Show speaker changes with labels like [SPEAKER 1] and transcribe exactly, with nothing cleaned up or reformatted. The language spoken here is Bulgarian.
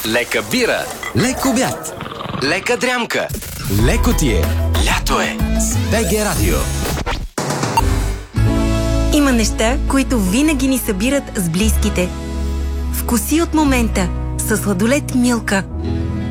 [SPEAKER 1] Лека бира.
[SPEAKER 2] Лек обяд.
[SPEAKER 1] Лека дрямка.
[SPEAKER 2] Леко ти е.
[SPEAKER 1] Лято е.
[SPEAKER 2] С БГ Радио.
[SPEAKER 3] Има неща, които винаги ни събират с близките. Вкуси от момента със сладолед Милка.